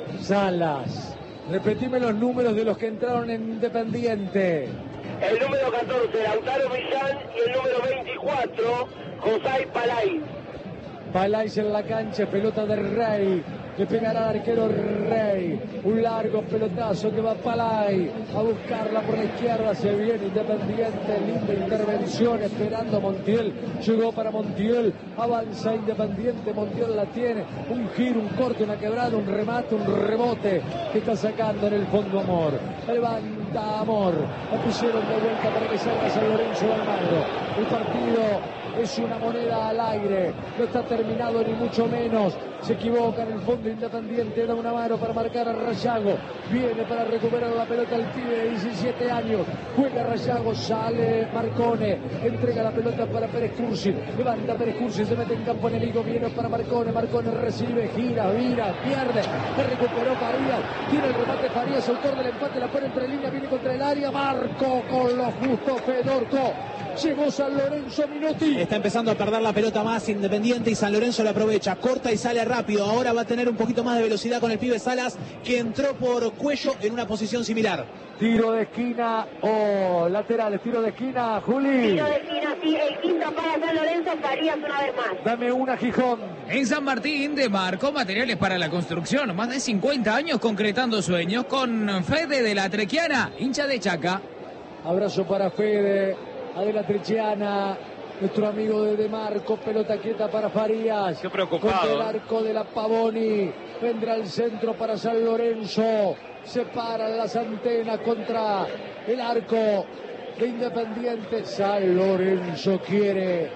Speaker 1: Salas. Repetime los números de los que entraron en Independiente.
Speaker 5: El número catorce, Lautaro Villán, y el número veinticuatro, José Palay.
Speaker 1: Palais en la cancha, pelota de Rey. Le pegará al arquero Rey. Un largo pelotazo que va Palay a buscarla por la izquierda. Se viene Independiente. Linda intervención esperando a Montiel. Llegó para Montiel. Avanza Independiente. Montiel la tiene. Un giro, un corte, una quebrada, un remate, un rebote que está sacando en el fondo Amor. Levanta Amor. La pusieron de vuelta para que salga San Lorenzo de Almagro. El partido es una moneda al aire, no está terminado ni mucho menos, se equivoca en el fondo Independiente, da una mano para marcar a Rayago, viene para recuperar la pelota el pibe de diecisiete años, juega Rayago, sale Marcone, entrega la pelota para Pérez Cursi, levanta Pérez Cursi, se mete en campo enemigo, viene para Marcone, Marcone recibe, gira, vira, pierde, se recuperó Farías, tiene el remate Farías, autor del empate, la pone entre línea, viene contra el área, marcó con lo justo Fedorco. Llegó San Lorenzo, Minotti.
Speaker 4: Está empezando a perder la pelota más Independiente y San Lorenzo la aprovecha. Corta y sale rápido. Ahora va a tener un poquito más de velocidad con el pibe Salas, que entró por Cuello en una posición similar.
Speaker 1: Tiro de esquina o oh, laterales. Tiro de esquina, Juli.
Speaker 7: Tiro de esquina, sí. El quinto para San Lorenzo, Farías una vez más.
Speaker 1: Dame una, Gijón.
Speaker 8: En San Martín demarcó materiales para la construcción. Más de cincuenta años concretando sueños con Fede de la Trequiana, hincha de Chaca.
Speaker 1: Abrazo para Fede. De la Trechiana, Nuestro amigo de De Marco, pelota quieta para Farías.
Speaker 2: Qué preocupado.
Speaker 1: Contra el arco de la Pavoni. Vendrá el centro para San Lorenzo. Se paran las antenas contra el arco de Independiente. San Lorenzo quiere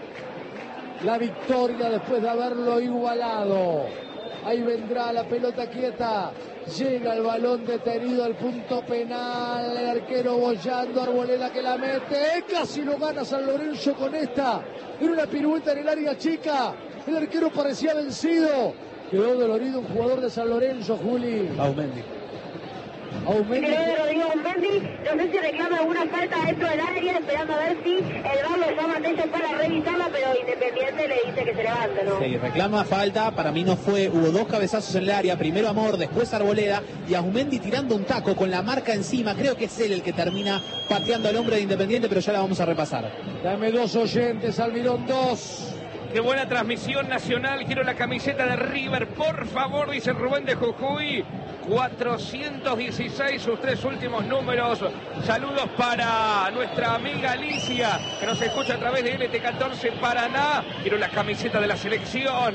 Speaker 1: la victoria después de haberlo igualado. Ahí vendrá la pelota quieta. Llega el balón detenido al punto penal. El arquero bollando. Arboleda que la mete. Casi lo gana San Lorenzo con esta. Era una pirueta en el área chica. El arquero parecía vencido. Quedó dolorido un jugador de San Lorenzo, Juli.
Speaker 4: Aumendi.
Speaker 1: Aumendi.
Speaker 7: Rodrigo Aumendi, no sé si reclama alguna falta dentro del área, esperando a ver si el V A R lo llama atención para revisarla, pero Independiente le dice que se levante, ¿no?
Speaker 4: Sí, reclama falta, para mí no fue, hubo dos cabezazos en el área, primero Amor, después Arboleda, y Aumendi tirando un taco con la marca encima, creo que es él el que termina pateando al hombre de Independiente, pero ya la vamos a repasar.
Speaker 1: Dame dos oyentes, Almirón, dos.
Speaker 2: Qué buena transmisión nacional. Quiero la camiseta de River, por favor, dice Rubén de Jujuy. cuatrocientos dieciséis, sus tres últimos números. Saludos para nuestra amiga Alicia, que nos escucha a través de L T catorce Paraná. Quiero la camiseta de la selección.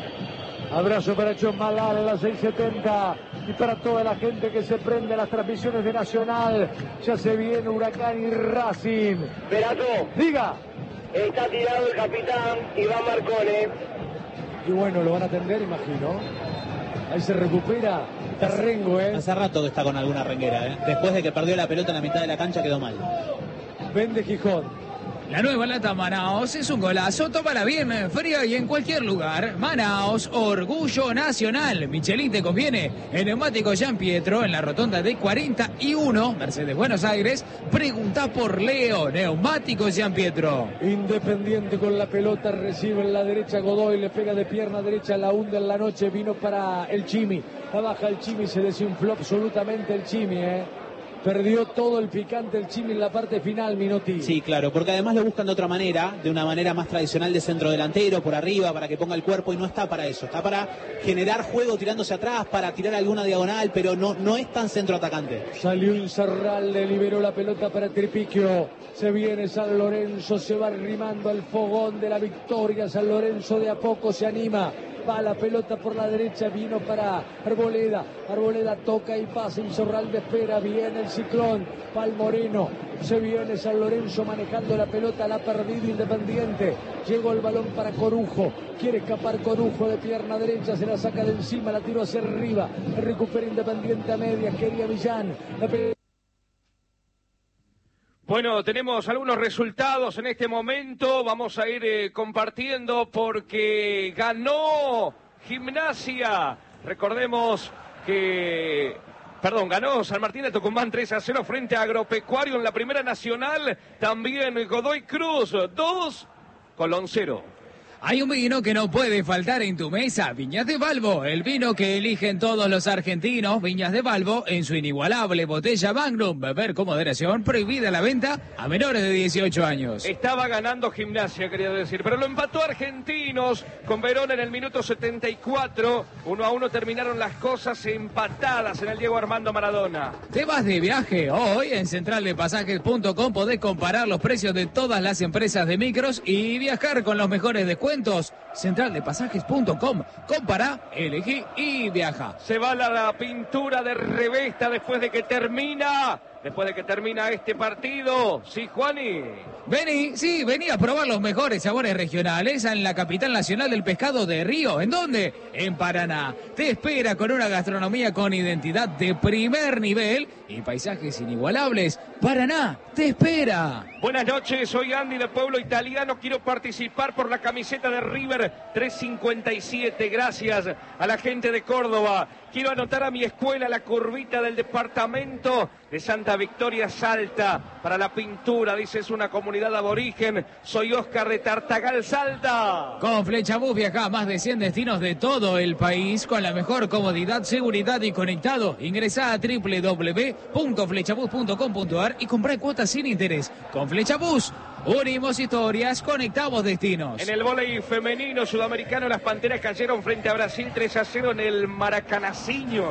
Speaker 1: Abrazo para John Malal en la seis setenta y para toda la gente que se prende a las transmisiones de Nacional. Ya se viene Huracán y Racing.
Speaker 5: Perato,
Speaker 1: Diga.
Speaker 5: está tirado el capitán Iván Marcone.
Speaker 1: Y bueno, lo van a atender, imagino. Ahí se recupera Terrengo, ¿eh?
Speaker 4: Hace rato que está con alguna renguera, ¿eh? Después de que perdió la pelota en la mitad de la cancha quedó mal.
Speaker 1: Vende Gijón.
Speaker 8: La nueva lata Manaos es un golazo, tómala bien, fría y en cualquier lugar. Manaos, orgullo nacional. Michelin te conviene. El neumático Gian Pietro en la rotonda de cuarenta y uno, Mercedes Buenos Aires. Pregunta por Leo, neumático Gian Pietro.
Speaker 1: Independiente con la pelota, recibe en la derecha Godoy, le pega de pierna derecha, la hunde en la noche, vino para el Chimi. La baja el Chimi, se desinfló absolutamente el Chimi, ¿eh? Perdió todo el picante el Chimi en la parte final, Minotti.
Speaker 4: Sí, claro, porque además lo buscan de otra manera, de una manera más tradicional de centro delantero, por arriba, para que ponga el cuerpo, y no está para eso. Está para generar juego tirándose atrás, para tirar alguna diagonal, pero no, no es tan centro atacante.
Speaker 1: Salió Insaurralde, liberó la pelota para Tripiquio. Se viene San Lorenzo, se va arrimando al fogón de la victoria. San Lorenzo de a poco se anima. Va la pelota por la derecha, vino para Arboleda. Arboleda toca y pasa, Insaurralde espera, viene el ciclón. Pal Moreno, se viene San Lorenzo manejando la pelota, la ha perdido Independiente. Llegó el balón para Corujo, quiere escapar Corujo de pierna derecha, se la saca de encima, la tiró hacia arriba. Recupera Independiente a medias, quería Millán. La pelota...
Speaker 2: Bueno, tenemos algunos resultados en este momento, vamos a ir eh, compartiendo porque ganó Gimnasia, recordemos que, perdón, ganó San Martín de Tucumán tres a cero frente a Agropecuario en la Primera Nacional, también Godoy Cruz dos, Colón cero.
Speaker 8: Hay un vino que no puede faltar en tu mesa, Viñas de Valvo, el vino que eligen todos los argentinos. Viñas de Valvo en su inigualable botella Magnum, beber con moderación, prohibida la venta a menores de dieciocho años.
Speaker 2: Estaba ganando Gimnasia, quería decir, pero lo empató Argentinos con Verón en el minuto setenta y cuatro, uno a uno terminaron las cosas empatadas en el Diego Armando Maradona.
Speaker 8: ¿Te vas de viaje? Hoy en central de pasajes punto com podés comparar los precios de todas las empresas de micros y viajar con los mejores descuentos. central de pasajes punto com. Compara, elegí y viaja.
Speaker 2: Se va la, la pintura de Revesta después de que termina, después de que termina este partido. Sí, Juani.
Speaker 8: Vení, sí, vení a probar los mejores sabores regionales en la capital nacional del pescado de Río. ¿En dónde? En Paraná. Te espera con una gastronomía con identidad de primer nivel y paisajes inigualables. Paraná, te espera.
Speaker 2: Buenas noches, soy Andy de Pueblo Italiano. Quiero participar por la camiseta de River trescientos cincuenta y siete. Gracias a la gente de Córdoba. Quiero anotar a mi escuela la curvita del departamento de Santa Victoria Salta para la pintura. Dice, es una comunidad aborigen. Soy Oscar de Tartagal, Salta.
Speaker 8: Con Flechabús viaja a más de cien destinos de todo el país con la mejor comodidad, seguridad y conectado. Ingresá a doble u doble u doble u punto flechabús punto com punto a r y comprá cuotas sin interés. Con Flechabús unimos historias, conectamos destinos.
Speaker 2: En el vóley femenino sudamericano, las Panteras cayeron frente a Brasil tres a cero en el Maracanacinho.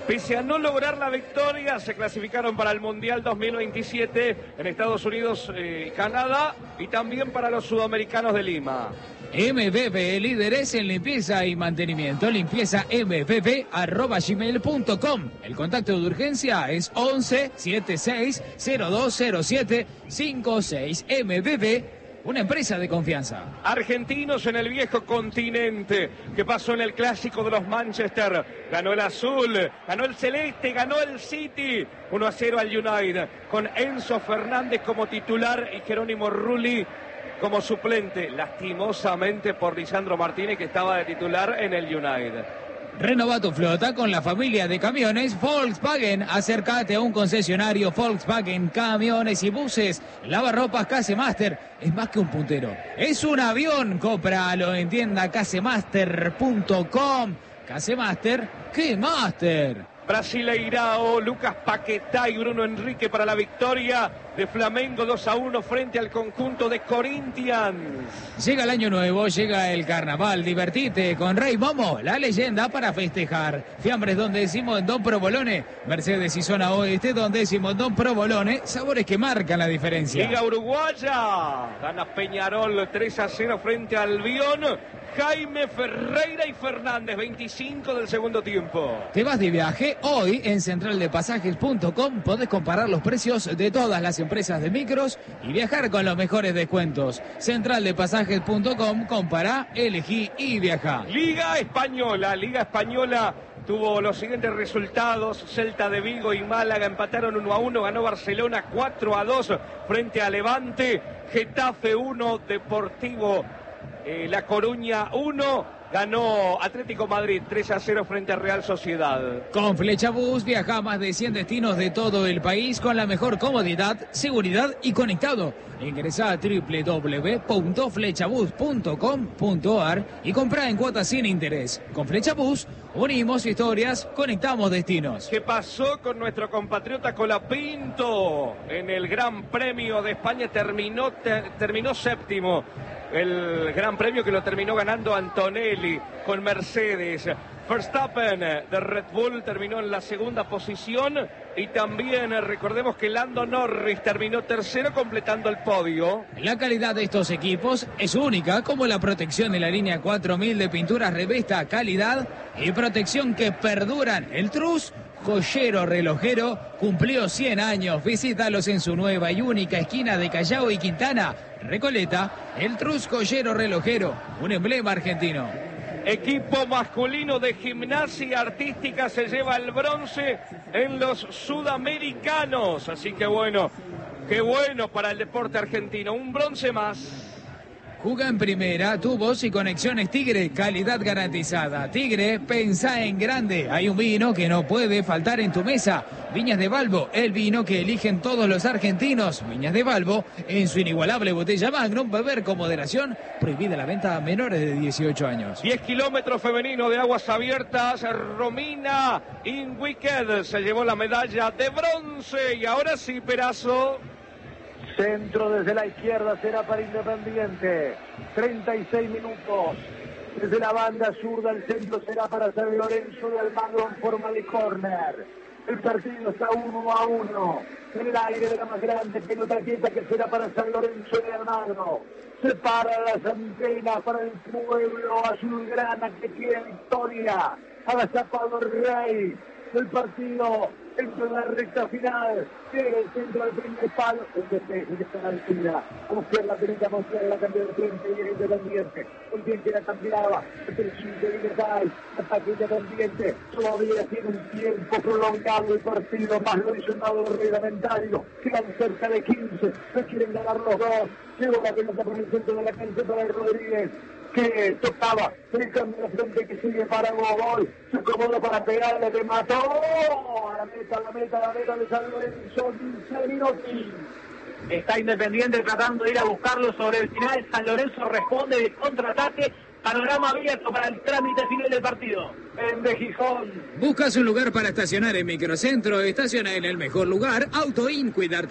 Speaker 2: Pese a no lograr la victoria, se clasificaron para el Mundial dos mil veintisiete en Estados Unidos y eh, Canadá, y también para los sudamericanos de Lima.
Speaker 8: M V P, líderes en limpieza y mantenimiento. Limpieza M V P arroba gmail punto com. El contacto de urgencia es once setenta y seis cero dos cero siete cincuenta y seis. M V P, una empresa de confianza.
Speaker 2: Argentinos en el viejo continente. ¿Qué pasó en el clásico de los Manchester? Ganó el azul, ganó el celeste, ganó el City. uno a cero al United, con Enzo Fernández como titular y Jerónimo Rulli como suplente. Lastimosamente por Lisandro Martínez, que estaba de titular en el United.
Speaker 8: Renova tu flota con la familia de camiones Volkswagen. Acércate a un concesionario Volkswagen, camiones y buses. Lavarropas Casemaster es más que un puntero, es un avión. Cómpralo en tienda casemaster punto com. Casemaster, ¿qué master?
Speaker 2: Brasileirao, Lucas Paquetá y Bruno Enrique para la victoria de Flamengo dos a uno frente al conjunto de Corinthians.
Speaker 8: Llega el año nuevo, llega el carnaval, divertite con Rey Momo, la leyenda para festejar. Fiambres Don Décimo en Don Provolone, Mercedes y Zona Oeste Don Décimo en Don Provolone, sabores que marcan la diferencia.
Speaker 2: Liga Uruguaya, gana Peñarol tres a cero frente al Albion. Jaime Ferreira y Fernández, veinticinco del segundo tiempo.
Speaker 8: ¿Te vas de viaje? Hoy en central de pasajes punto com podés comparar los precios de todas las empresas de micros y viajar con los mejores descuentos. central de pasajes punto com, compará, elegí y viajá.
Speaker 2: Liga Española, Liga Española tuvo los siguientes resultados. Celta de Vigo y Málaga empataron uno a uno, ganó Barcelona cuatro a dos frente a Levante. Getafe uno, Deportivo Eh, La Coruña uno, ganó Atlético Madrid tres a cero frente a Real Sociedad.
Speaker 8: Con Flechabús viaja a más de cien destinos de todo el país con la mejor comodidad, seguridad y conectado. Ingresá a doble u doble u doble u punto flechabús punto com punto a r y comprá en cuotas sin interés. Con Flechabús unimos historias, conectamos destinos.
Speaker 2: ¿Qué pasó con nuestro compatriota Colapinto? En el Gran Premio de España terminó, ter, terminó séptimo. El Gran Premio que lo terminó ganando Antonelli con Mercedes. Verstappen de Red Bull terminó en la segunda posición, y también recordemos que Lando Norris terminó tercero completando el podio.
Speaker 8: La calidad de estos equipos es única, como la protección de la línea cuatro mil de pinturas Revesta, calidad y protección que perduran. El Trus, joyero relojero, cumplió cien años. Visítalos en su nueva y única esquina de Callao y Quintana, Recoleta. El Trus joyero relojero, un emblema argentino.
Speaker 2: Equipo masculino de gimnasia artística se lleva el bronce en los sudamericanos. Así que bueno, qué bueno para el deporte argentino. Un bronce más.
Speaker 8: Juga en primera, tu voz y conexiones Tigre, calidad garantizada. Tigre, pensá en grande. Hay un vino que no puede faltar en tu mesa. Viñas de Balbo, el vino que eligen todos los argentinos. Viñas de Balbo, en su inigualable botella Magnum, beber con moderación. Prohibida la venta a menores de dieciocho años.
Speaker 2: diez kilómetros femenino de aguas abiertas. Romina Inwicked se llevó la medalla de bronce. Y ahora sí, Perazo.
Speaker 5: Centro desde la izquierda será para Independiente. treinta y seis minutos. Desde la banda zurda el centro será para San Lorenzo de Almagro en forma de córner. El partido está uno a uno. En el aire de la más grande pelota quieta que será para San Lorenzo de Almagro. Se para las antenas para el pueblo azulgrana que quiere victoria. Agazapado el Rey. El partido entra en la recta final. Llega el centro del primer palo. El despeje que está en la altura. Buscar la pelota, mostrar la cambia de frente y el Independiente. Muy bien que la cambiaba. El cinco de Libertad. Ataque Independiente. Todavía tiene un tiempo prolongado el partido. Más lo hizo el reglamentario. Quedan cerca de quince. No quieren ganar los dos. Llegó la pelota por el centro de la cancha para el Rodríguez, que tocaba, el cambio de frente que sigue para Gogol, se acomodó para pegarle, te mató, a la meta, a la meta, a la meta de San Lorenzo, quince minutos.
Speaker 10: Está Independiente tratando de ir a buscarlo sobre el final, San Lorenzo responde de contraataque, panorama abierto para el trámite final del partido.
Speaker 5: En de Gijón.
Speaker 8: ¿Buscas un lugar para estacionar en Microcentro? Estaciona en el mejor lugar, Auto In, cuidarte.